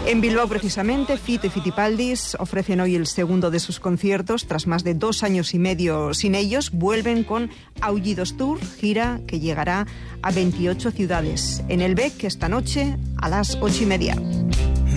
En Bilbao, precisamente, Fito y Fitipaldis ofrecen hoy el segundo de sus conciertos. Tras más de 2 años y medio sin ellos, vuelven con Aullidos Tour, gira que llegará a 28 ciudades. En el BEC, esta noche, a las 8:30.